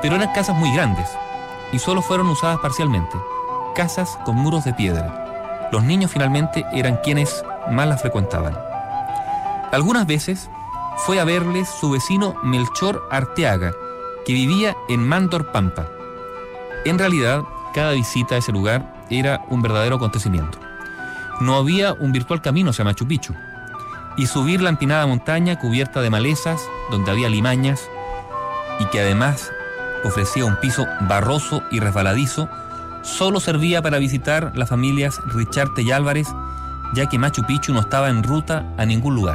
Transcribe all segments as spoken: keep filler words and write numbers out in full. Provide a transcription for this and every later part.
Pero eran casas muy grandes y solo fueron usadas parcialmente. Casas con muros de piedra. Los niños finalmente eran quienes más las frecuentaban. Algunas veces fue a verles su vecino Melchor Arteaga, que vivía en Mándor Pampa. En realidad, cada visita a ese lugar era un verdadero acontecimiento. No había un virtual camino hacia Machu Picchu, y subir la empinada montaña cubierta de malezas, donde había limañas, y que además ofrecía un piso barroso y resbaladizo, solo servía para visitar las familias Richarte y Álvarez, ya que Machu Picchu no estaba en ruta a ningún lugar.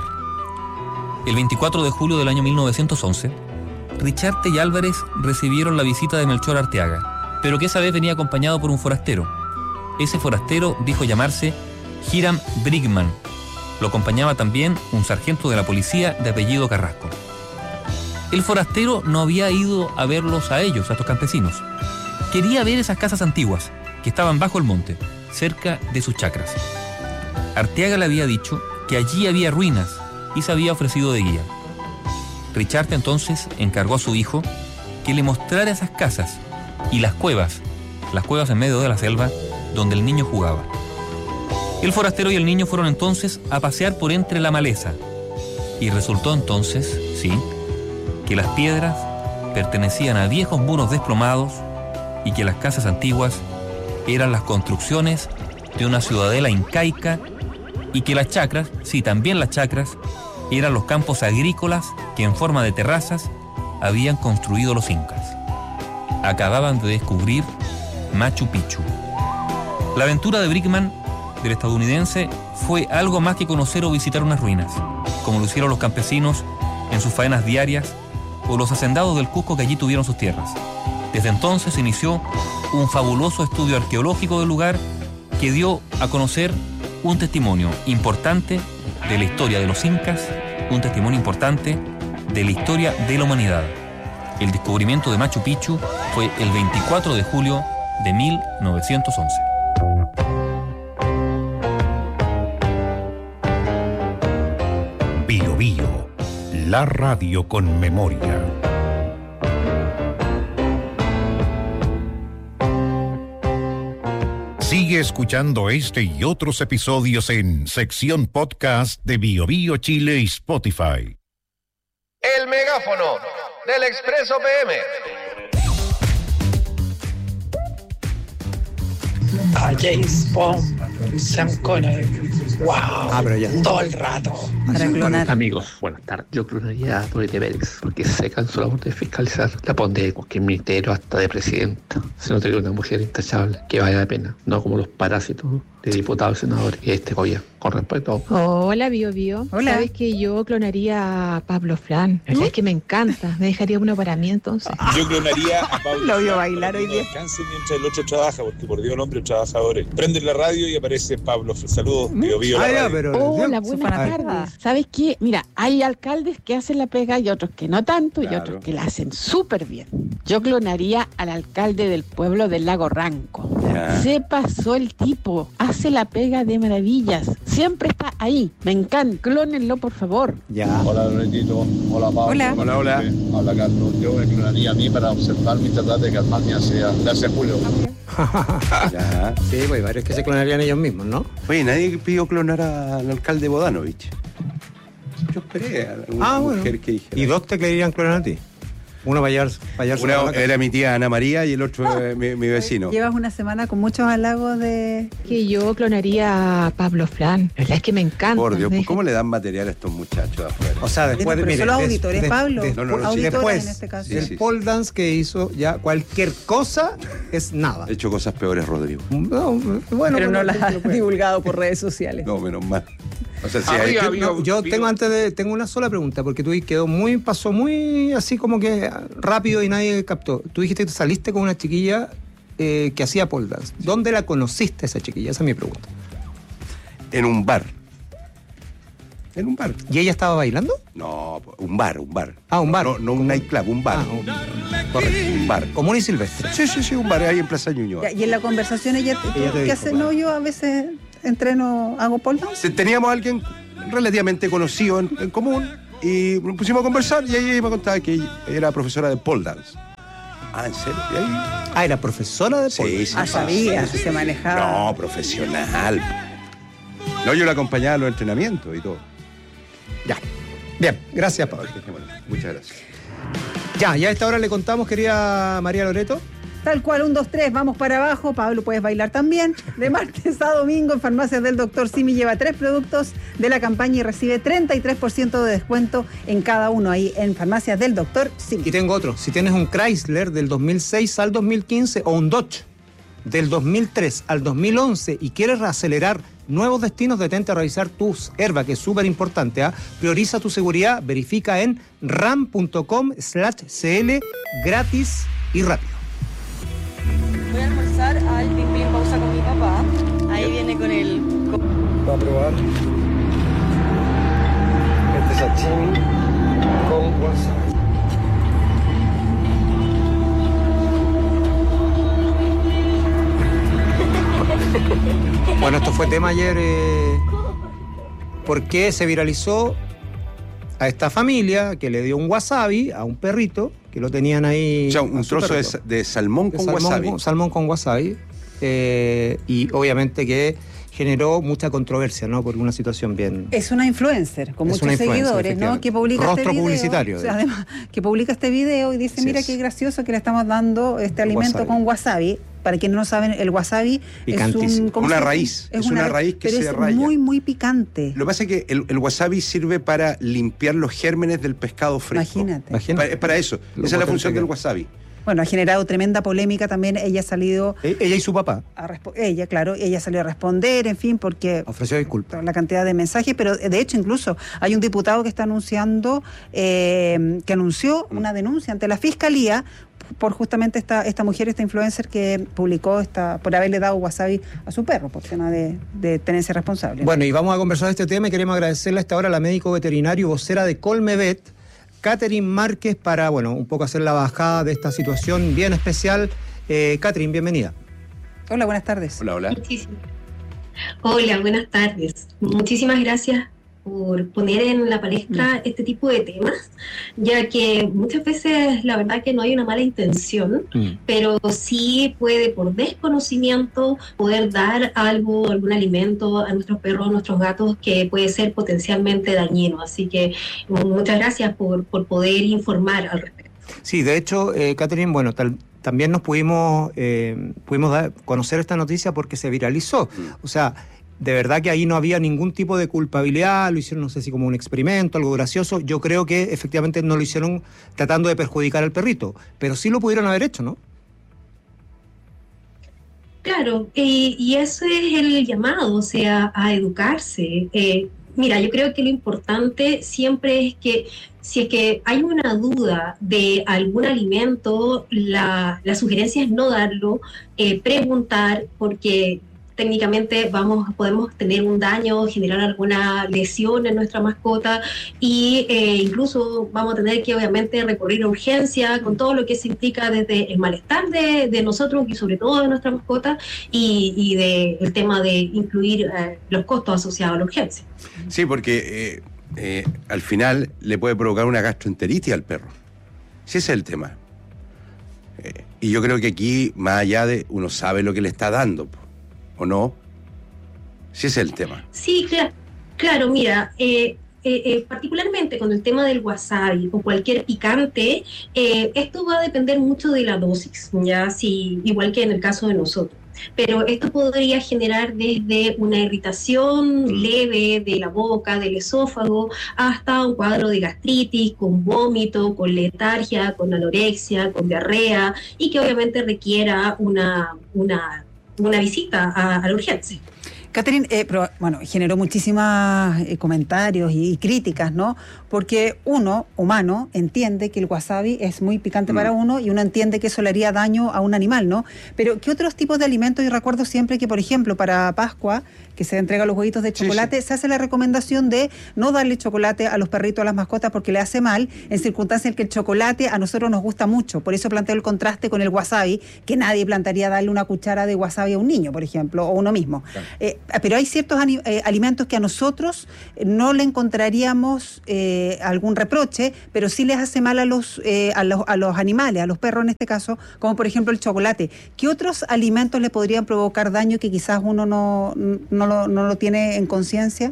El veinticuatro de julio del año mil novecientos once, Richarte y Álvarez recibieron la visita de Melchor Arteaga, pero que esa vez venía acompañado por un forastero. Ese forastero dijo llamarse Hiram Brickman. Lo acompañaba también un sargento de la policía de apellido Carrasco. El forastero no había ido a verlos a ellos, a estos campesinos. Quería ver esas casas antiguas, que estaban bajo el monte, cerca de sus chacras. Arteaga le había dicho que allí había ruinas y se había ofrecido de guía. Richarte entonces encargó a su hijo que le mostrara esas casas y las cuevas, las cuevas en medio de la selva donde el niño jugaba. El forastero y el niño fueron entonces a pasear por entre la maleza y resultó entonces, sí, que las piedras pertenecían a viejos muros desplomados y que las casas antiguas eran las construcciones de una ciudadela incaica y que las chacras, sí, también las chacras, eran los campos agrícolas que en forma de terrazas habían construido los incas. Acababan de descubrir Machu Picchu. La aventura de Brickman, del estadounidense, fue algo más que conocer o visitar unas ruinas, como lo hicieron los campesinos en sus faenas diarias o los hacendados del Cusco que allí tuvieron sus tierras. Desde entonces se inició un fabuloso estudio arqueológico del lugar que dio a conocer un testimonio importante de la historia de los incas, un testimonio importante de la historia de la humanidad. El descubrimiento de Machu Picchu fue el veinticuatro de julio de mil novecientos once. Bio Bio, la radio con memoria. Sigue escuchando este y otros episodios en sección podcast de Bio Bio Chile y Spotify. El megáfono del Expreso P M. A James Bond, Sean Connery, wow, ah, pero ya. todo el rato. Para clonar. Amigos, buenas tardes. Yo clonaría a Dorothy Bélix porque se cansó la labor de fiscalizar. La pondré en cualquier ministerio, hasta de presidenta. Se notaría una mujer intachable que vale la pena, no como los parásitos de diputados y senadores y este gobierno. Con respeto. Hola, Bio Bio. Hola. ¿Sabes que yo clonaría a Pablo Fran? La verdad es que me encanta. Me dejaría uno para mí entonces. Yo clonaría a Pablo. Lo vio bailar hoy día. Descanse mientras el otro trabaja, porque por Dios el hombre trabajadores. Prende la radio y aparece Pablo. Saludos, Bio Bio. Ah, ya, pero Hola, Dios, buenas su tardes. ¿Sabes qué? Mira, hay alcaldes que hacen la pega y otros que no tanto y Claro. otros que la hacen súper bien. Yo clonaría al alcalde del pueblo del Lago Ranco. Ya. Se pasó el tipo. Hace la pega de maravillas. Siempre está ahí. Me encanta. Clónenlo, por favor. ya. Hola, Loretito. Hola, Pablo. Hola. Hola, hola. Habla Carlos. Yo me clonaría a mí para observar mi tratar de calmar mi ansiedad. Gracias, Julio. Ya. Sí, pues hay varios que se clonarían ellos mismos, ¿no? Oye, nadie pidió clonar al alcalde Bodanovich. Yo esperé a alguna Ah, mujer bueno. que dijera. Y dos te querían clonar a ti. Uno para llevar, para llevarse a la Una casa. era mi tía Ana María y el otro eh, mi, mi vecino. Llevas una semana con muchos halagos de... Que yo clonaría a Pablo Fran. La verdad es que me encanta. Por Dios, Me ¿cómo le dan material a estos muchachos de afuera? O sea, después de... Pero mire, solo des- auditores, des- Pablo. des- No, no, no, sí. Auditores después en este caso. Sí, del sí, pole dance que hizo, ya cualquier cosa es nada. He hecho cosas peores, Rodrigo. No, bueno, Pero no las pero- has divulgado por redes sociales. No, menos mal. O sea, sí, Arriba, hay que- amigo. No, yo tengo antes de tengo una sola pregunta porque tú quedó muy pasó muy así como que rápido y nadie captó. Tú dijiste que saliste con una chiquilla eh, que hacía pole dance. ¿Dónde la conociste esa chiquilla? Esa es mi pregunta. en un bar. En un bar. ¿Y ella estaba bailando? No, un bar, un bar. Ah, un bar. No, no un nightclub, un bar. Ah, un- Correcto, un bar. Común y silvestre. Sí, sí, sí, un bar ahí en Plaza Ñuñoa. Ya, y en la conversación ella, ¿tú Ella te qué dijo, haces? claro. No, yo a veces entreno, hago pole dance. Teníamos a alguien relativamente conocido en, en común y nos pusimos a conversar y ella me contaba que ella era profesora de pole dance. Ah, ¿en serio? ¿Y ahí? Ah, era profesora de polo. Sí, sí. Ah, sí, sabía, sí, sí. se manejaba. No, profesional. No, yo la acompañaba a los entrenamientos y todo. Ya. Bien, gracias, Pablo. Muchas gracias. Ya, ya a esta hora le contamos, querida María Loreto. Tal cual, un, dos, tres, vamos para abajo. Pablo, puedes bailar también. De martes a domingo en Farmacias del Doctor Simi lleva tres productos de la campaña y recibe treinta y tres por ciento de descuento en cada uno ahí en Farmacias del Doctor Simi. Y tengo otro. Si tienes un Chrysler del dos mil seis al dos mil quince o un Dodge del dos mil tres al dos mil once y quieres acelerar nuevos destinos, detente a revisar tus airbag, que es súper importante. ¿eh? Prioriza tu seguridad, verifica en ram.com slash cl gratis y rápido. Voy a almorzar al Pim Pim Pausa con mi papá. Ahí viene con el... Va a probar este sashimi con wasabi. Bueno, esto fue tema ayer. Eh, ¿Por qué se viralizó a esta familia que le dio un wasabi a un perrito que lo tenían ahí? O sea, un trozo de, de salmón con de salmón, wasabi. Con, salmón con wasabi. Eh, y obviamente que generó mucha controversia, ¿no? Por una situación bien... Es una influencer con Es muchos una influencer, seguidores, ¿no? Que publica Rostro este video. publicitario, O sea, además, que publica este video y dice, Así mira es. qué gracioso que le estamos dando este alimento wasabi. con wasabi. Para quienes no saben, el wasabi es un... ¿cómo una se dice? raíz. Es, una, una raíz que pero se es raya. muy, muy picante. Lo que pasa es que el, el wasabi sirve para limpiar los gérmenes del pescado fresco. Imagínate. Para, es para eso. Lo Esa es la potente función que- del wasabi. Bueno, ha generado tremenda polémica también. Ella ha salido... E- Ella y su papá. A respo- ella, claro, ella salió a responder, en fin, porque... Ofreció disculpas. La cantidad de mensajes, pero de hecho incluso hay un diputado que está anunciando, eh, que anunció una denuncia ante la Fiscalía por justamente esta esta mujer, esta influencer que publicó esta por haberle dado wasabi a su perro por tema de, de tenencia responsable. Bueno, y vamos a conversar de este tema y queremos agradecerle a esta hora a la médico veterinario y vocera de Colmevet, Catherine Márquez, para, bueno, un poco hacer la bajada de esta situación bien especial. Eh, Catherine, bienvenida. Hola, buenas tardes. Hola, hola. Muchísimas. Hola, buenas tardes. Muchísimas gracias por poner en la palestra este tipo de temas, ya que muchas veces la verdad que no hay una mala intención, Mm. pero sí puede por desconocimiento poder dar algo, algún alimento a nuestros perros, a nuestros gatos que puede ser potencialmente dañino. Así que muchas gracias por, por poder informar al respecto. Sí, de hecho, eh, Catherine, bueno, tal, también nos pudimos, eh, pudimos dar, conocer esta noticia porque se viralizó. O sea, de verdad que ahí no había ningún tipo de culpabilidad, lo hicieron, no sé si como un experimento, algo gracioso. Yo creo que efectivamente no lo hicieron tratando de perjudicar al perrito, pero sí lo pudieron haber hecho, ¿no? Claro, eh, y ese es el llamado, o sea, a educarse. Eh, mira, yo creo que lo importante siempre es que si es que hay una duda de algún alimento, la, la sugerencia es no darlo, eh, preguntar, porque técnicamente vamos, podemos tener un daño, generar alguna lesión en nuestra mascota y eh, incluso vamos a tener que obviamente recurrir a urgencia con todo lo que se implica desde el malestar de, de nosotros y sobre todo de nuestra mascota y, y de el tema de incluir eh, los costos asociados a la urgencia. Sí, porque eh, eh, al final le puede provocar una gastroenteritis al perro. Sí, ese es el tema. Eh, y yo creo que aquí, más allá de uno sabe lo que le está dando, ¿o no? Sí, ese es el tema. Sí, claro, claro mira, eh, eh, eh, particularmente con el tema del wasabi o cualquier picante, eh, esto va a depender mucho de la dosis, ya, sí, igual que en el caso de nosotros. Pero esto podría generar desde una irritación leve de la boca, del esófago, hasta un cuadro de gastritis, con vómito, con letargia, con anorexia, con diarrea, y que obviamente requiera una, una, una visita a, a la urgencia. Catherine, eh, pero, bueno, generó muchísimos eh, comentarios y, y críticas, ¿no? Porque uno, humano, entiende que el wasabi es muy picante mm. para uno y uno entiende que eso le haría daño a un animal, ¿no? Pero ¿qué otros tipos de alimentos? Yo recuerdo siempre que, por ejemplo, para Pascua, que se entrega los huevitos de chocolate, sí, sí. se hace la recomendación de no darle chocolate a los perritos, a las mascotas, porque le hace mal, en circunstancias en que el chocolate a nosotros nos gusta mucho. Por eso planteo el contraste con el wasabi, que nadie plantearía darle una cuchara de wasabi a un niño, por ejemplo, o uno mismo. Claro. Eh, pero hay ciertos ani- eh, alimentos que a nosotros no le encontraríamos eh, algún reproche, pero sí les hace mal a los, eh, a los a los animales, a los perros en este caso, como por ejemplo el chocolate. ¿Qué otros alimentos le podrían provocar daño que quizás uno no, no, lo, no lo tiene en conciencia?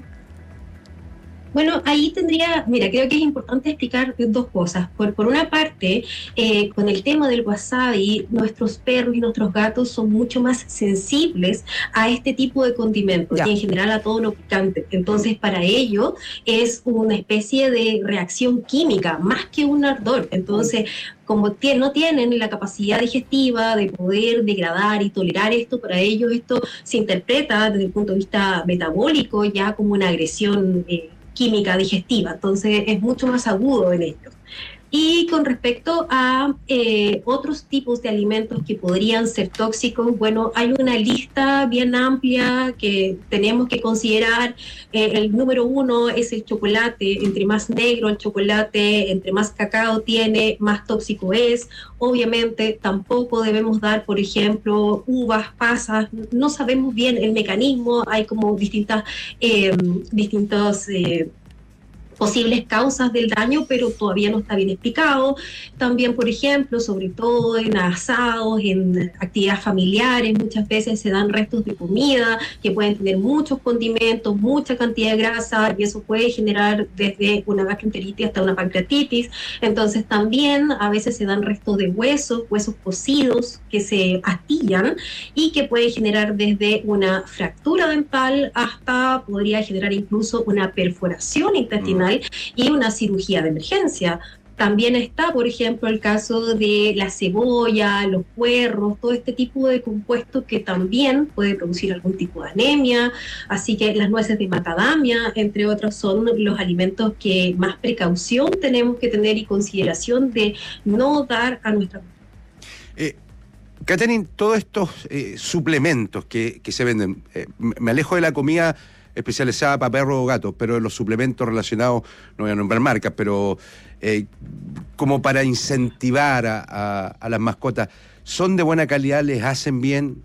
Bueno, ahí tendría, mira, creo que es importante explicar dos cosas. Por, por una parte, eh, con el tema del wasabi, nuestros perros y nuestros gatos son mucho más sensibles a este tipo de condimentos y en general a todo lo picante. Entonces, para ellos es una especie de reacción química, más que un ardor. Entonces, como t- no tienen la capacidad digestiva de poder degradar y tolerar esto, para ellos esto se interpreta desde el punto de vista metabólico ya como una agresión eh, química digestiva, entonces es mucho más agudo en ellos. Y con respecto a eh, otros tipos de alimentos que podrían ser tóxicos, bueno, hay una lista bien amplia que tenemos que considerar. Eh, el número uno es el chocolate. Entre más negro el chocolate, entre más cacao tiene, más tóxico es. Obviamente tampoco debemos dar, por ejemplo, uvas, pasas. No sabemos bien el mecanismo, hay como distintas, eh, distintos... Eh, posibles causas del daño, pero todavía no está bien explicado. También, por ejemplo, sobre todo en asados, en actividades familiares, muchas veces se dan restos de comida que pueden tener muchos condimentos, mucha cantidad de grasa, y eso puede generar desde una gastroenteritis hasta una pancreatitis. Entonces también a veces se dan restos de huesos, huesos cocidos que se astillan y que puede generar desde una fractura dental hasta podría generar incluso una perforación intestinal y una cirugía de emergencia. También está, por ejemplo, el caso de la cebolla, los puerros, todo este tipo de compuestos que también puede producir algún tipo de anemia. Así que las nueces de macadamia, entre otros, son los alimentos que más precaución tenemos que tener y consideración de no dar a nuestra... Eh, Catherine, todos estos eh, suplementos que, que se venden, eh, me alejo de la comida especializada para perros o gatos, pero los suplementos relacionados, no voy a nombrar marcas, pero eh, como para incentivar a, a, a las mascotas, ¿son de buena calidad? ¿Les hacen bien?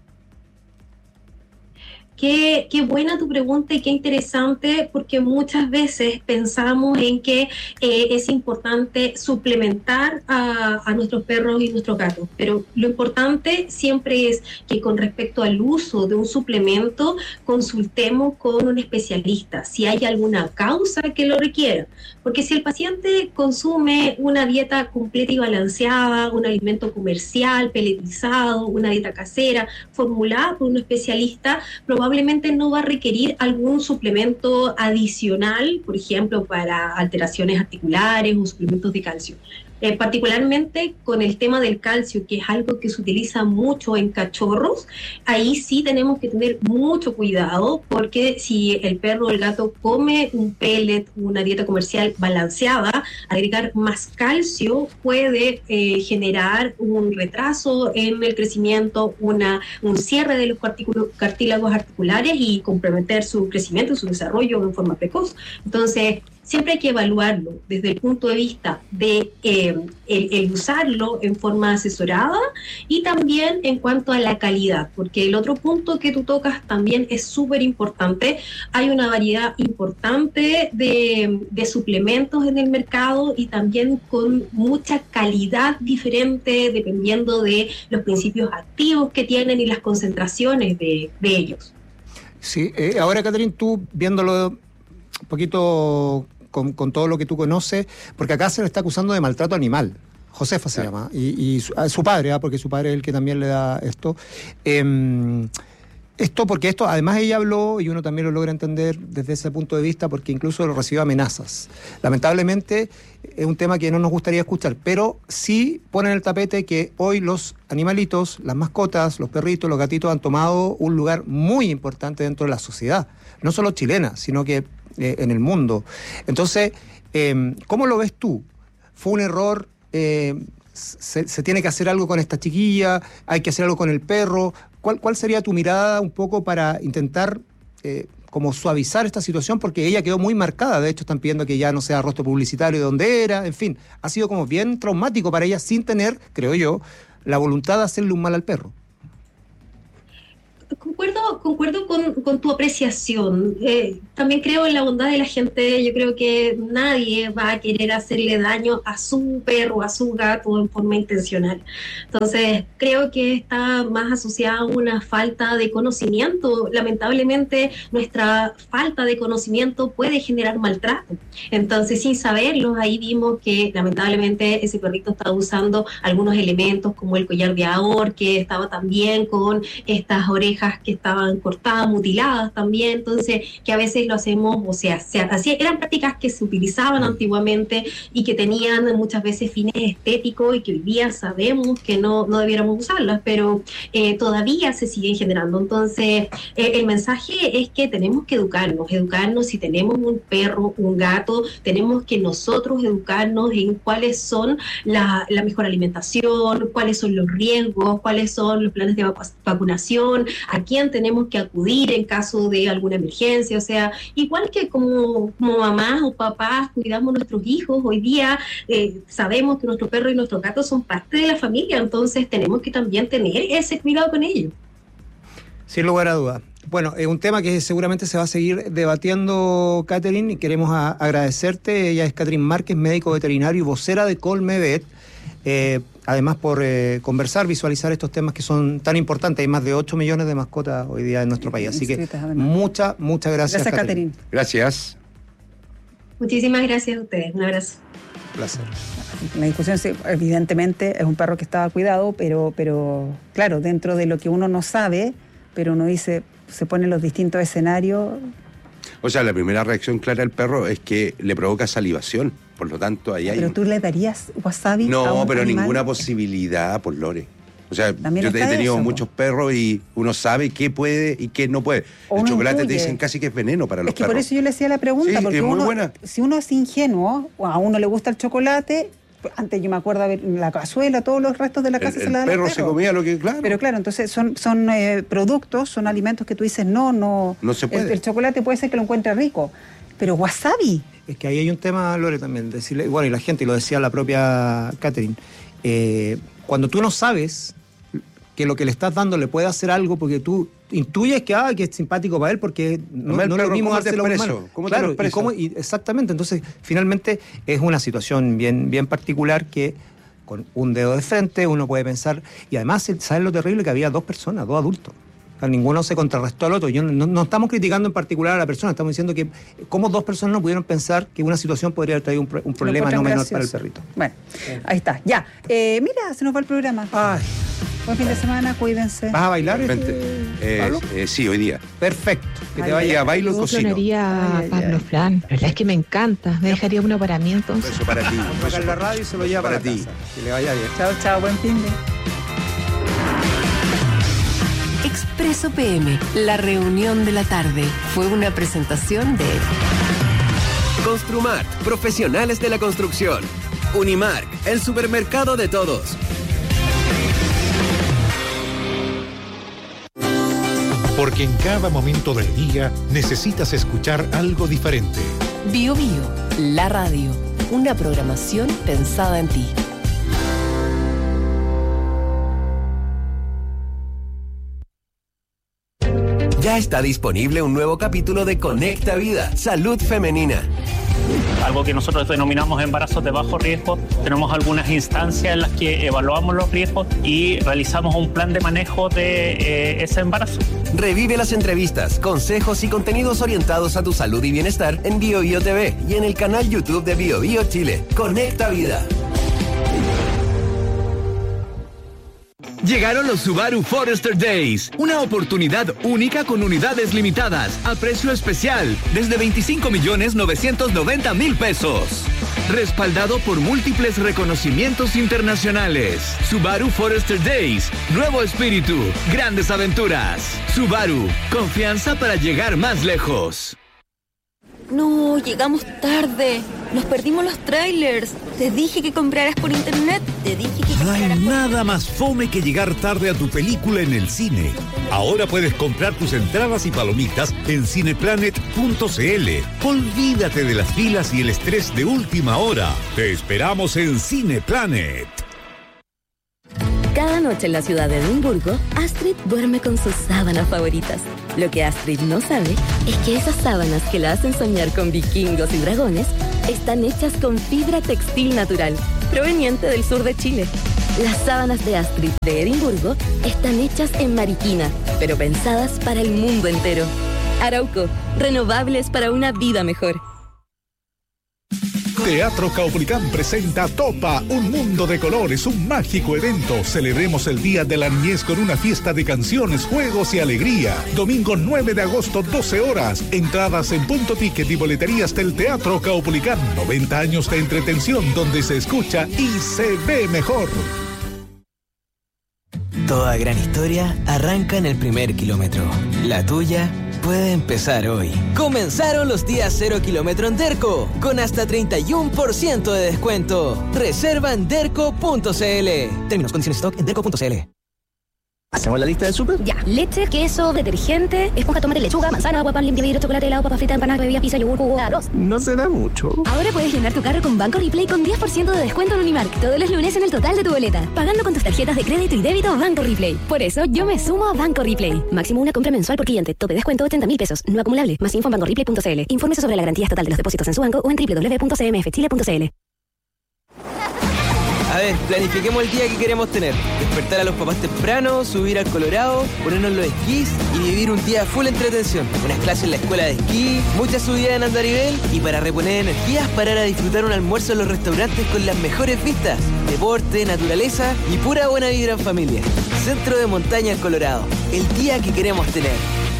Qué, qué buena tu pregunta y qué interesante, porque muchas veces pensamos en que eh, es importante suplementar a, a nuestros perros y nuestros gatos, pero lo importante siempre es que con respecto al uso de un suplemento consultemos con un especialista si hay alguna causa que lo requiera, porque si el paciente consume una dieta completa y balanceada, un alimento comercial, peletizado, una dieta casera, formulada por un especialista, probablemente probablemente no va a requerir algún suplemento adicional, por ejemplo, para alteraciones articulares o suplementos de calcio. Eh, particularmente con el tema del calcio, que es algo que se utiliza mucho en cachorros, ahí sí tenemos que tener mucho cuidado, porque si el perro o el gato come un pellet, una dieta comercial balanceada, agregar más calcio puede eh, generar un retraso en el crecimiento, una, un cierre de los cartílagos articulares y comprometer su crecimiento y su desarrollo en forma precoz. Entonces, siempre hay que evaluarlo desde el punto de vista de eh, el, el usarlo en forma asesorada y también en cuanto a la calidad, porque el otro punto que tú tocas también es súper importante. Hay una variedad importante de, de suplementos en el mercado y también con mucha calidad diferente dependiendo de los principios activos que tienen y las concentraciones de, de ellos. Sí, eh, ahora Catherine, tú viéndolo un poquito con, con todo lo que tú conoces, porque acá se le está acusando de maltrato animal. Josefa se llama, y, y su, su padre, ¿eh? porque su padre es el que también le da esto. Eh, esto porque esto, además ella habló, y uno también lo logra entender desde ese punto de vista, porque incluso recibió amenazas. Lamentablemente es un tema que no nos gustaría escuchar, pero sí pone en el tapete que hoy los animalitos, las mascotas, los perritos, los gatitos han tomado un lugar muy importante dentro de la sociedad, no solo chilena, sino que eh, en el mundo. Entonces, eh, ¿cómo lo ves tú? ¿Fue un error? Eh, se, ¿Se tiene que hacer algo con esta chiquilla? ¿Hay que hacer algo con el perro? ¿Cuál, cuál sería tu mirada un poco para intentar eh, como suavizar esta situación? Porque ella quedó muy marcada, de hecho están pidiendo que ya no sea rostro publicitario de donde era, en fin, ha sido como bien traumático para ella sin tener, creo yo, la voluntad de hacerle un mal al perro. concuerdo, concuerdo con, con tu apreciación. Eh, también creo en la bondad de la gente. Yo creo que nadie va a querer hacerle daño a su perro o a su gato en forma intencional. Entonces, creo que está más asociada a una falta de conocimiento. Lamentablemente, nuestra falta de conocimiento puede generar maltrato. Entonces, sin saberlo, ahí vimos que lamentablemente ese perrito estaba usando algunos elementos como el collar de ahor, que estaba también con estas orejas que estaban cortadas, mutiladas también, entonces que a veces lo hacemos, o sea, se hacía, eran prácticas que se utilizaban antiguamente y que tenían muchas veces fines estéticos y que hoy día sabemos que no, no debiéramos usarlas, pero eh, todavía se siguen generando. Entonces eh, el mensaje es que tenemos que educarnos, educarnos si tenemos un perro, un gato, tenemos que nosotros educarnos en cuáles son la, la mejor alimentación, cuáles son los riesgos, cuáles son los planes de vacunación, a quién tenemos que acudir en caso de alguna emergencia. O sea, igual que como, como mamás o papás cuidamos a nuestros hijos, hoy día eh, sabemos que nuestro perro y nuestros gatos son parte de la familia, entonces tenemos que también tener ese cuidado con ellos. Sin lugar a dudas. Bueno, es un tema que seguramente se va a seguir debatiendo, Catherine, y queremos a, agradecerte. Ella es Catherine Márquez, médico veterinario y vocera de Colmevet. Eh, además por eh, conversar, visualizar estos temas que son tan importantes. Hay más de ocho millones de mascotas hoy día en nuestro país, así que muchas, muchas gracias. Gracias, Catherine. Gracias. Muchísimas gracias a ustedes, un abrazo. Un placer. La discusión, sí, evidentemente, es un perro que estaba cuidado, pero, pero claro, dentro de lo que uno no sabe, pero uno dice, se ponen los distintos escenarios. O sea, la primera reacción clara del perro es que le provoca salivación. Por lo tanto, ahí hay... ¿Pero tú le darías wasabi no, a un pero animal? Ninguna posibilidad, por Lore. O sea, También yo he tenido eso, muchos perros y uno sabe qué puede y qué no puede. O el uno chocolate intuye. te dicen casi que es veneno para los Es que perros. por eso yo le hacía la pregunta, Sí, porque es muy uno, buena. si uno es ingenuo, o a uno le gusta el chocolate, antes yo me acuerdo de ver la cazuela, todos los restos de la casa el, se el la dan perro al se comía lo que, claro. Pero claro, entonces son, son eh, productos, son alimentos que tú dices, no, no. No se puede. El, el chocolate puede ser que lo encuentre rico, pero wasabi. Es que ahí hay un tema, Lore, también, decirle, bueno, y la gente, y lo decía la propia Catherine, eh, cuando tú no sabes que lo que le estás dando le puede hacer algo porque tú intuyes que, ah, que es simpático para él porque no, Mamá, el no es lo perro, mismo ¿cómo te dárselo a un expreso? humano. ¿Cómo te Claro, lo y expreso? cómo- y exactamente, entonces finalmente es una situación bien, bien particular que con un dedo de frente uno puede pensar, y además, ¿sabes lo terrible? Que había dos personas, dos adultos. O sea, ninguno se contrarrestó al otro. Yo no, no estamos criticando en particular a la persona, estamos diciendo que cómo dos personas no pudieron pensar que una situación podría haber traído un, pro- un problema no menor para el perrito. Bueno, ahí está, ya. Eh, mira, se nos va el programa. Ay. Buen fin de semana, cuídense. ¿Vas a bailar? Vente. Eh, Pablo? eh, sí, hoy día. Perfecto. Que te Ay, vaya ay, bailo y Yo cocino. clonaría a Pablo Fran. La verdad es que me encanta. Me dejaría uno para mí entonces. Eso para ti. Vamos a sacar la radio y se lo lleva para, para ti. casa. Que le vaya bien. Chao, chao, buen fin de. Expreso P M, la reunión de la tarde, fue una presentación de Construmart, profesionales de la construcción. Unimark, el supermercado de todos. Porque en cada momento del día necesitas escuchar algo diferente. Bio Bio, la radio, una programación pensada en ti. Ya está disponible un nuevo capítulo de Conecta Vida, Salud Femenina. Algo que nosotros denominamos embarazos de bajo riesgo. Tenemos algunas instancias en las que evaluamos los riesgos y realizamos un plan de manejo de eh, ese embarazo. Revive las entrevistas, consejos y contenidos orientados a tu salud y bienestar en Bio Bio T V y en el canal YouTube de Bio Bio Chile. Conecta Vida. Llegaron los Subaru Forester Days, una oportunidad única con unidades limitadas a precio especial desde veinticinco millones novecientos noventa mil pesos. Respaldado por múltiples reconocimientos internacionales. Subaru Forester Days, nuevo espíritu, grandes aventuras. Subaru, confianza para llegar más lejos. No, llegamos tarde. Nos perdimos los trailers. Te dije que compraras por internet. Te dije que No hay compraras por... nada más fome que llegar tarde a tu película en el cine. Ahora puedes comprar tus entradas y palomitas en cineplanet punto c l. Olvídate de las filas y el estrés de última hora. Te esperamos en Cineplanet. Cada noche en la ciudad de Edimburgo, Astrid duerme con sus sábanas favoritas. Lo que Astrid no sabe es que esas sábanas que la hacen soñar con vikingos y dragones están hechas con fibra textil natural, proveniente del sur de Chile. Las sábanas de Astrid de Edimburgo están hechas en Mariquina, pero pensadas para el mundo entero. Arauco, renovables para una vida mejor. Teatro Caupolicán presenta Topa, un mundo de colores, un mágico evento. Celebremos el Día de la Niñez con una fiesta de canciones, juegos y alegría. Domingo nueve de agosto, doce horas. Entradas en Punto Ticket y boleterías del Teatro Caupolicán. noventa años de entretención donde se escucha y se ve mejor. Toda gran historia arranca en el primer kilómetro. La tuya puede empezar hoy. Comenzaron los días cero kilómetro en Derco, con hasta treinta y uno por ciento de descuento. Reserva en derco punto c l. Términos, condiciones, stock en derco punto c l. ¿Hacemos la lista del súper? Ya, leche, queso, detergente, esponja, tomate, lechuga, manzana, agua, pan, limpia, vidrio, chocolate, helado, papa frita, empanada, bebida, pizza, yogur, jugo, arroz. No será mucho. Ahora puedes llenar tu carro con Banco Replay con diez por ciento de descuento en Unimark todos los lunes en el total de tu boleta, pagando con tus tarjetas de crédito y débito Banco Replay. Por eso yo me sumo a Banco Replay. Máximo una compra mensual por cliente. Tope descuento ochenta mil pesos. No acumulable. Más info en banco replay punto c l. Infórmese sobre la garantía estatal de los depósitos en su banco o en doble u doble u doble u punto c m f chile punto c l. A ver, planifiquemos el día que queremos tener. Despertar a los papás temprano, subir al Colorado, ponernos los esquís y vivir un día full entretención. Unas clases en la escuela de esquí, muchas subidas en andarivel y para reponer energías, parar a disfrutar un almuerzo en los restaurantes con las mejores vistas. Deporte, naturaleza y pura buena vibra en familia. Centro de Montaña El Colorado. El día que queremos tener.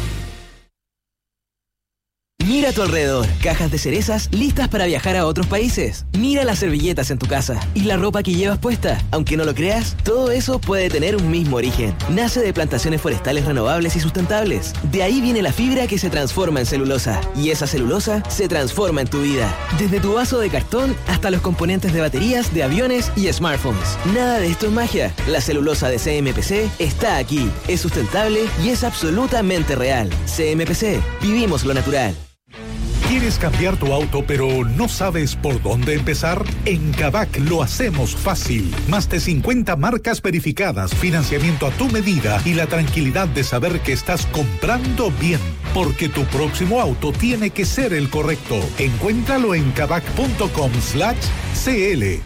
Mira a tu alrededor, cajas de cerezas listas para viajar a otros países. Mira las servilletas en tu casa y la ropa que llevas puesta. Aunque no lo creas, todo eso puede tener un mismo origen. Nace de plantaciones forestales renovables y sustentables. De ahí viene la fibra que se transforma en celulosa. Y esa celulosa se transforma en tu vida. Desde tu vaso de cartón hasta los componentes de baterías, de aviones y smartphones. Nada de esto es magia. La celulosa de C M P C está aquí. Es sustentable y es absolutamente real. C M P C. Vivimos lo natural. ¿Quieres cambiar tu auto pero no sabes por dónde empezar? En Kavak lo hacemos fácil. Más de cincuenta marcas verificadas, financiamiento a tu medida y la tranquilidad de saber que estás comprando bien. Porque tu próximo auto tiene que ser el correcto. Encuéntralo en kavak punto com slash c l.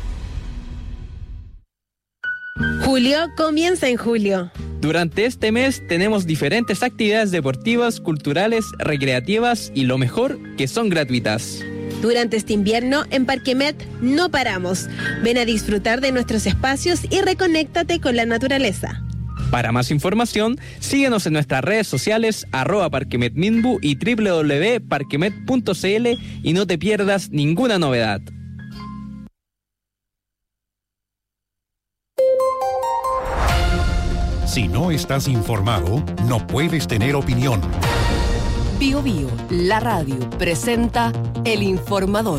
Julio comienza en julio. Durante este mes tenemos diferentes actividades deportivas, culturales, recreativas y lo mejor, que son gratuitas. Durante este invierno, en Parquemet no paramos. Ven a disfrutar de nuestros espacios y reconéctate con la naturaleza. Para más información, síguenos en nuestras redes sociales, arroba parquemetminbu y doble u doble u doble u punto parquemet punto c l y no te pierdas ninguna novedad. Si no estás informado, no puedes tener opinión. Bio Bio, la radio, presenta El Informador.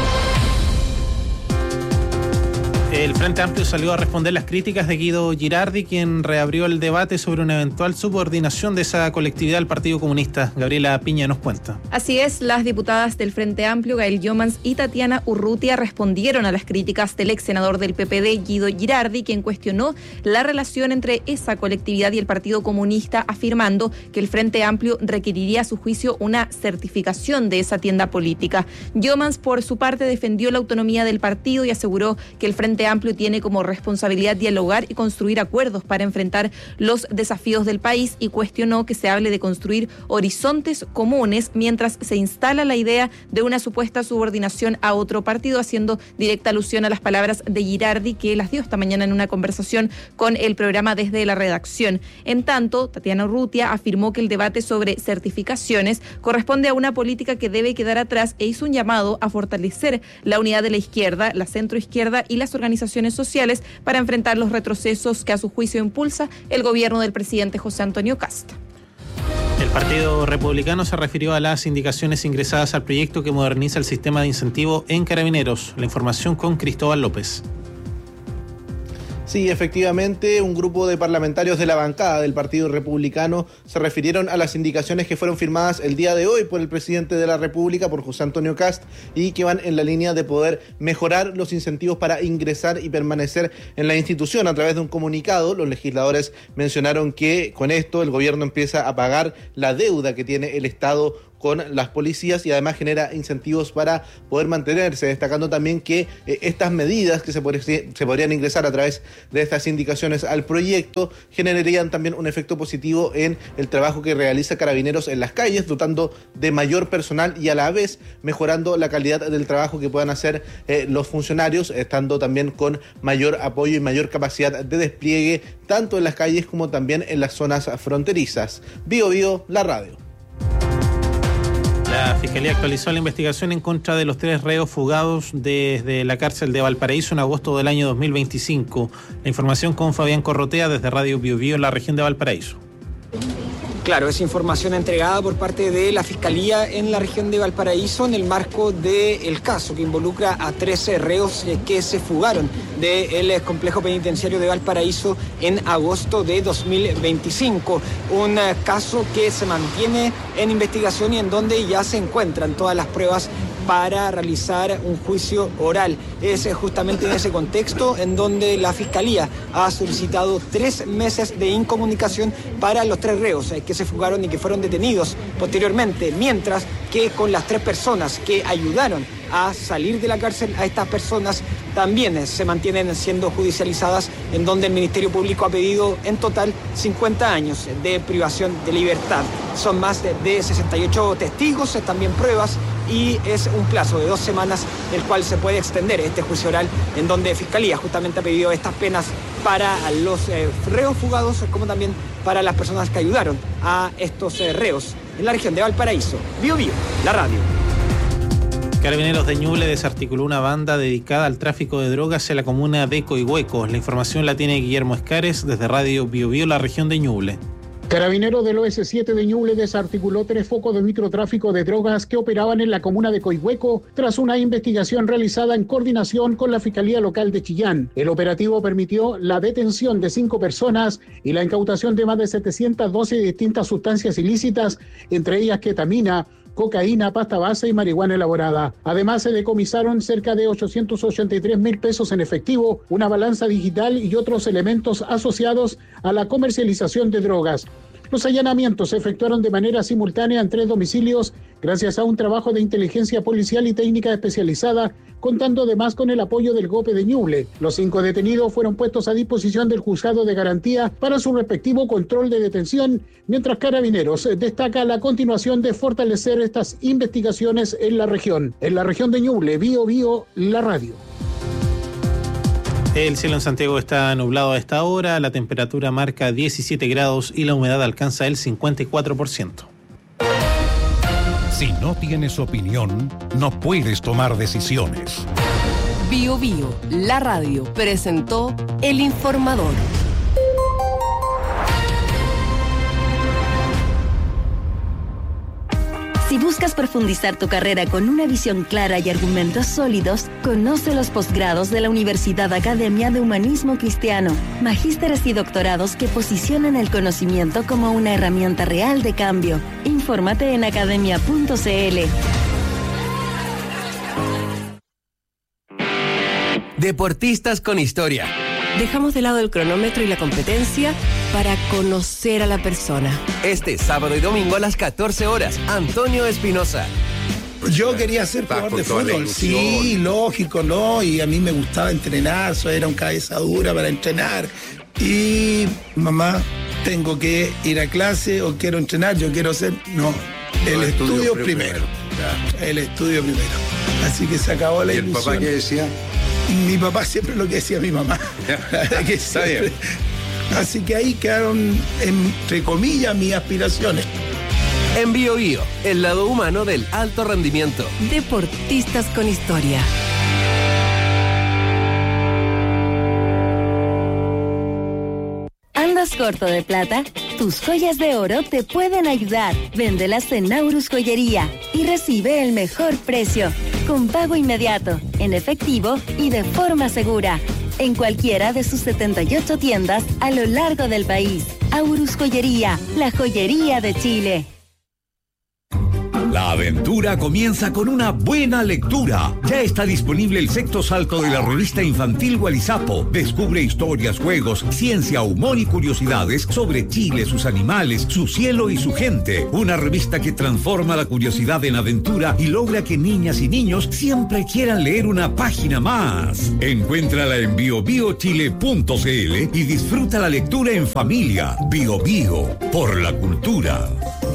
El Frente Amplio salió a responder las críticas de Guido Girardi, quien reabrió el debate sobre una eventual subordinación de esa colectividad al Partido Comunista. Gabriela Piña nos cuenta. Así es, las diputadas del Frente Amplio, Gael Llomans y Tatiana Urrutia, respondieron a las críticas del ex senador del P P D, Guido Girardi, quien cuestionó la relación entre esa colectividad y el Partido Comunista, afirmando que el Frente Amplio requeriría a su juicio una certificación de esa tienda política. Llomans, por su parte, defendió la autonomía del partido y aseguró que el Frente Amplio tiene como responsabilidad dialogar y construir acuerdos para enfrentar los desafíos del país, y cuestionó que se hable de construir horizontes comunes mientras se instala la idea de una supuesta subordinación a otro partido, haciendo directa alusión a las palabras de Girardi, que las dio esta mañana en una conversación con el programa Desde la Redacción. En tanto, Tatiana Urrutia afirmó que el debate sobre certificaciones corresponde a una política que debe quedar atrás e hizo un llamado a fortalecer la unidad de la izquierda, la centroizquierda y las organizaciones sociales para enfrentar los retrocesos que a su juicio impulsa el gobierno del presidente José Antonio Kast. El Partido Republicano se refirió a las indicaciones ingresadas al proyecto que moderniza el sistema de incentivo en Carabineros. La información con Cristóbal López. Sí, efectivamente, un grupo de parlamentarios de la bancada del Partido Republicano se refirieron a las indicaciones que fueron firmadas el día de hoy por el presidente de la República, por José Antonio Kast, y que van en la línea de poder mejorar los incentivos para ingresar y permanecer en la institución. A través de un comunicado, los legisladores mencionaron que con esto el gobierno empieza a pagar la deuda que tiene el Estado con las policías y además genera incentivos para poder mantenerse, destacando también que eh, estas medidas que se, pod- se podrían ingresar a través de estas indicaciones al proyecto generarían también un efecto positivo en el trabajo que realiza Carabineros en las calles, dotando de mayor personal y a la vez mejorando la calidad del trabajo que puedan hacer eh, los funcionarios, estando también con mayor apoyo y mayor capacidad de despliegue tanto en las calles como también en las zonas fronterizas. Bio Bio, la radio. La Fiscalía actualizó la investigación en contra de los tres reos fugados desde la cárcel de Valparaíso en agosto del año dos mil veinticinco. La información con Fabián Corrotea desde Radio Bio Bio en la región de Valparaíso. Claro, es información entregada por parte de la Fiscalía en la región de Valparaíso en el marco del caso que involucra a trece reos que se fugaron del complejo penitenciario de Valparaíso en agosto de dos mil veinticinco. Un caso que se mantiene en investigación y en donde ya se encuentran todas las pruebas para realizar un juicio oral. Es justamente en ese contexto en donde la Fiscalía ha solicitado tres meses de incomunicación para los tres reos que se fugaron y que fueron detenidos posteriormente, mientras que con las tres personas que ayudaron a salir de la cárcel, a estas personas también se mantienen siendo judicializadas, en donde el Ministerio Público ha pedido en total cincuenta años de privación de libertad. Son más de sesenta y ocho testigos, también pruebas, y es un plazo de dos semanas el cual se puede extender este juicio oral, en donde Fiscalía justamente ha pedido estas penas para los eh, reos fugados, como también para las personas que ayudaron a estos eh, reos en la región de Valparaíso. Bio Bio, la radio. Carabineros de Ñuble desarticuló una banda dedicada al tráfico de drogas en la comuna de Coihueco. La información la tiene Guillermo Escares desde Radio Bio Bio, la región de Ñuble. Carabineros del O S siete de Ñuble desarticuló tres focos de microtráfico de drogas que operaban en la comuna de Coihueco tras una investigación realizada en coordinación con la Fiscalía Local de Chillán. El operativo permitió la detención de cinco personas y la incautación de más de setecientas doce distintas sustancias ilícitas, entre ellas ketamina, cocaína, pasta base y marihuana elaborada. Además, se decomisaron cerca de ochocientos ochenta y tres mil pesos en efectivo, una balanza digital y otros elementos asociados a la comercialización de drogas. Los allanamientos se efectuaron de manera simultánea en tres domicilios gracias a un trabajo de inteligencia policial y técnica especializada, contando además con el apoyo del G O P de Ñuble. Los cinco detenidos fueron puestos a disposición del juzgado de garantía para su respectivo control de detención, mientras Carabineros destaca la continuación de fortalecer estas investigaciones en la región. En la región de Ñuble, Bio Bio, la radio. El cielo en Santiago está nublado a esta hora, la temperatura marca diecisiete grados y la humedad alcanza el cincuenta y cuatro por ciento. Si no tienes opinión, no puedes tomar decisiones. Bio Bio, la radio, presentó El Informador. Si buscas profundizar tu carrera con una visión clara y argumentos sólidos, conoce los posgrados de la Universidad Academia de Humanismo Cristiano, magísteres y doctorados que posicionan el conocimiento como una herramienta real de cambio. Infórmate en academia punto c l. Deportistas con historia. Dejamos de lado el cronómetro y la competencia para conocer a la persona. Este sábado y domingo a las catorce horas, Antonio Espinosa. Yo quería ser jugador de fútbol, sí, lógico, ¿no? Y a mí me gustaba entrenar, eso era un cabeza dura para entrenar. Y mamá, tengo que ir a clase o quiero entrenar, yo quiero ser, no, el no, estudio, estudio primero, primero. Claro, el estudio primero. Así que se acabó la ¿Y ilusión. el papá qué decía? Mi papá siempre lo que decía mi mamá. que Está bien. Así que ahí quedaron, entre comillas, mis aspiraciones. En Bio Bio, el lado humano del alto rendimiento. Deportistas con historia. ¿Andas corto de plata? Tus joyas de oro te pueden ayudar. Véndelas en Naurus Joyería y recibe el mejor precio, con pago inmediato, en efectivo y de forma segura. en cualquiera de sus setenta y ocho tiendas a lo largo del país. Aurus Joyería, la joyería de Chile. La aventura comienza con una buena lectura. Ya está disponible el sexto salto de la revista infantil Gualizapo. Descubre historias, juegos, ciencia, humor y curiosidades sobre Chile, sus animales, su cielo y su gente. Una revista que transforma la curiosidad en aventura y logra que niñas y niños siempre quieran leer una página más. Encuéntrala en bio bio chile punto c l y disfruta la lectura en familia. Bio Bio, por la cultura.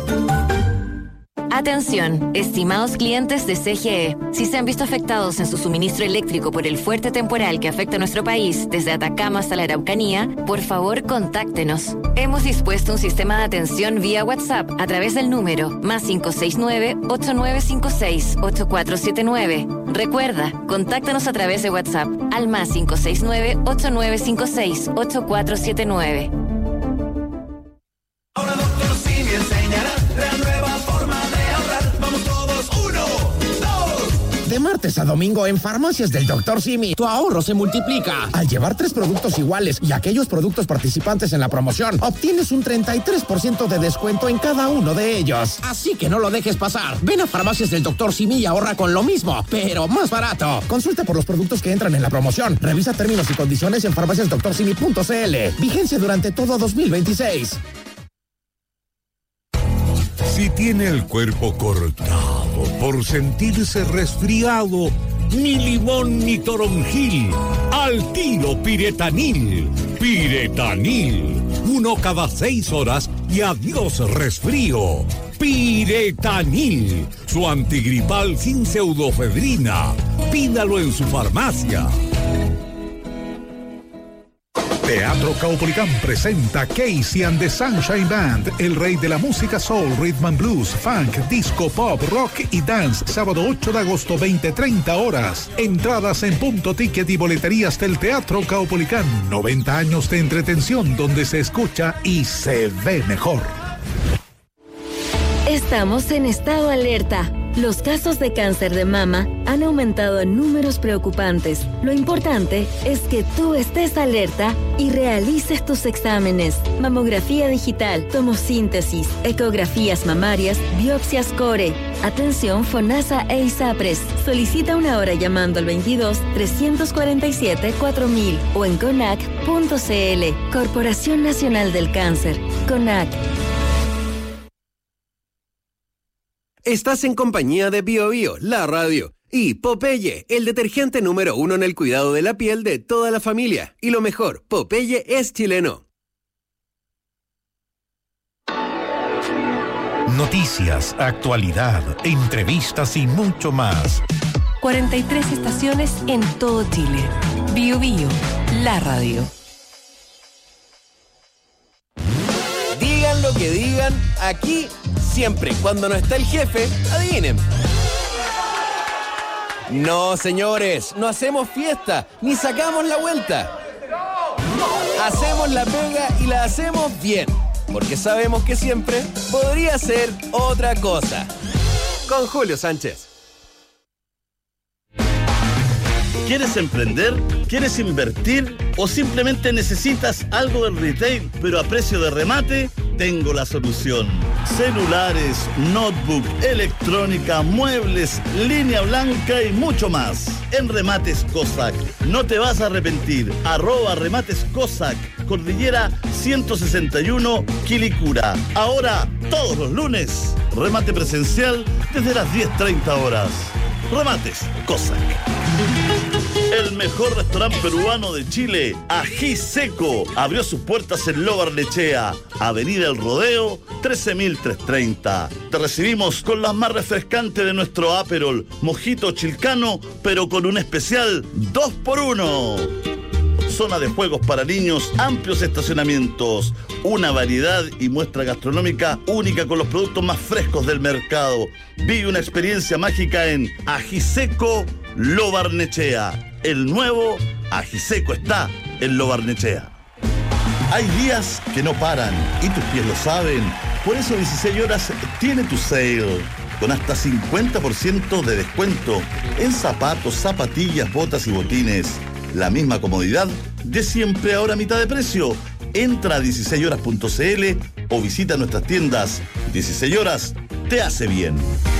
Atención, estimados clientes de C G E. Si se han visto afectados en su suministro eléctrico por el fuerte temporal que afecta a nuestro país, desde Atacama hasta la Araucanía, por favor, contáctenos. Hemos dispuesto un sistema de atención vía WhatsApp a través del número más cinco seis nueve, ocho nueve cinco seis, ocho cuatro siete nueve. Recuerda, contáctanos a través de WhatsApp al más cinco seis nueve, ocho nueve cinco seis, ocho cuatro siete nueve. Ahora doctor Simi enseñará la nueva forma de ahorrar. Vamos todos, uno, dos. De martes a domingo en Farmacias del doctor Simi, tu ahorro se multiplica. Al llevar tres productos iguales y aquellos productos participantes en la promoción, obtienes un treinta y tres por ciento de descuento en cada uno de ellos. Así que no lo dejes pasar. Ven a Farmacias del doctor Simi y ahorra con lo mismo, pero más barato. Consulta por los productos que entran en la promoción. Revisa términos y condiciones en farmacias doctor simi punto c l. Vigencia durante todo dos mil veintiséis. Si tiene el cuerpo cortado por sentirse resfriado, ni limón ni toronjil, al tiro Piretanil. Piretanil, uno cada seis horas y adiós resfrío. Piretanil, su antigripal sin pseudofedrina. Pídalo en su farmacia. Teatro Caupolicán presenta Casey and the Sunshine Band, el rey de la música soul, rhythm and blues, funk, disco, pop, rock y dance, sábado ocho de agosto, veinte treinta horas. Entradas en punto ticket y boleterías del Teatro Caupolicán. noventa años de entretención donde se escucha y se ve mejor. Estamos en estado alerta. Los casos de cáncer de mama han aumentado en números preocupantes. Lo importante es que tú estés alerta y realices tus exámenes. Mamografía digital, tomosíntesis, ecografías mamarias, biopsias core. Atención FONASA e ISAPRES. Solicita una hora llamando al veintidós, trescientos cuarenta y siete, cuatro mil o en conac punto c l. Corporación Nacional del Cáncer. CONAC. Estás en compañía de Bio Bio, la radio, y Popeye, el detergente número uno en el cuidado de la piel de toda la familia. Y lo mejor, Popeye es chileno. Noticias, actualidad, entrevistas y mucho más. cuarenta y tres estaciones en todo Chile. Bio Bio, la radio. Digan lo que digan, aquí siempre, cuando no está el jefe, adivinen. No, señores, no hacemos fiesta, ni sacamos la vuelta. Hacemos la pega y la hacemos bien, porque sabemos que siempre podría ser otra cosa. Con Julio Sánchez. ¿Quieres emprender? ¿Quieres invertir? ¿O simplemente necesitas algo del retail, pero a precio de remate? Tengo la solución. Celulares, notebook, electrónica, muebles, línea blanca y mucho más. En Remates Cossack. No te vas a arrepentir. Arroba Remates Cossack. Cordillera ciento sesenta y uno, Quilicura. Ahora, todos los lunes, remate presencial desde las diez treinta horas. Remates Cossack. El mejor restaurante peruano de Chile, Ají Seco, abrió sus puertas en Lo Barnechea, Avenida El Rodeo, trece mil trescientos treinta. Te recibimos con las más refrescantes de nuestro Aperol, mojito chilcano, pero con un especial dos por uno. Zona de juegos para niños, amplios estacionamientos, una variedad y muestra gastronómica única con los productos más frescos del mercado. Vive una experiencia mágica en Ají Seco, Lo Barnechea. El nuevo Ají Seco está en Lo Barnechea. Hay días que no paran y tus pies lo saben. Por eso dieciséis horas tiene tu sale, con hasta cincuenta por ciento de descuento en zapatos, zapatillas, botas y botines. La misma comodidad de siempre, ahora a mitad de precio. Entra a dieciséis horas punto c l o visita nuestras tiendas. dieciséis horas te hace bien.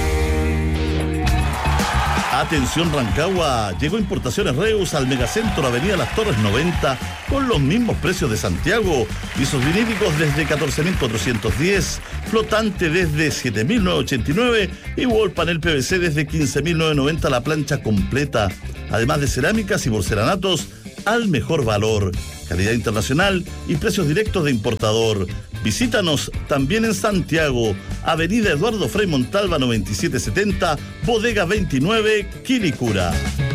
Atención Rancagua, llegó Importaciones Reus al Megacentro Avenida Las Torres noventa con los mismos precios de Santiago. Pisos vinílicos desde catorce mil cuatrocientos diez, flotante desde siete mil novecientos ochenta y nueve y wall panel P V C desde quince mil novecientos noventa la plancha completa. Además de cerámicas y porcelanatos al mejor valor, calidad internacional y precios directos de importador. Visítanos también en Santiago, Avenida Eduardo Frei Montalva noventa y siete setenta, Bodega veintinueve, Quilicura.